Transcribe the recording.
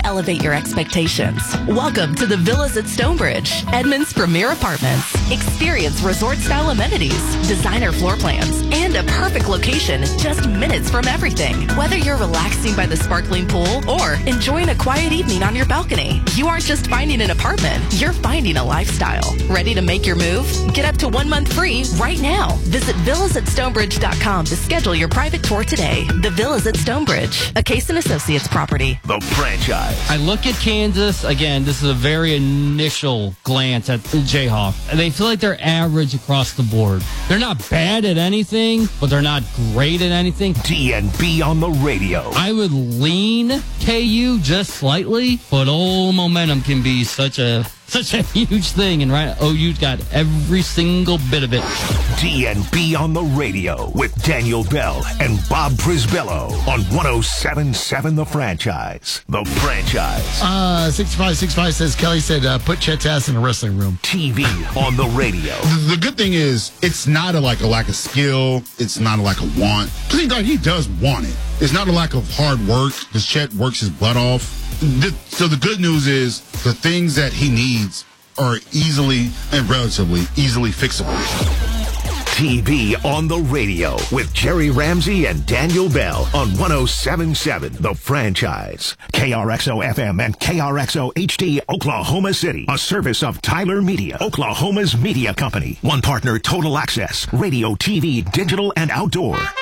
elevate your expectations. Welcome to the Villas at Stonebridge, Edmond's premier apartments. Experience resort-style amenities, designer floor plans, and a perfect location just minutes from everything. Whether you're relaxing by the sparkling pool or enjoying a quiet evening on your balcony, you aren't just finding an apartment, you're finding a lifestyle. Ready to make your move? Get up to 1 month free right now. Visit villasatstonebridge.com to schedule your private tour today. The Villas at Stonebridge, a Case & Associates property. The Franchise. I look at Kansas, again, this is a very initial glance at Jayhawk. They feel like they're average across the board. They're not bad at anything, but they're not great at anything. DNB on the radio. I would lean KU just slightly, but momentum can be such a huge thing, and right, OU's got every single bit of it. DNB on the radio with Daniel Bell and Bob Prisbello on 107.7 The Franchise. The Franchise. 6565 says, Kelly said, put Chet's ass in a wrestling room. TV on the radio. The good thing is, it's not a lack of skill. It's not a lack of want. Because he does want it. It's not a lack of hard work, because Chet works his butt off. So the good news is, the things that he needs are easily and relatively easily fixable. TV on the radio with Jerry Ramsey and Daniel Bell on 107.7 The Franchise. KRXO FM and KRXO HD Oklahoma City. A service of Tyler Media, Oklahoma's media company. One partner, Total Access, radio, TV, digital, and outdoor.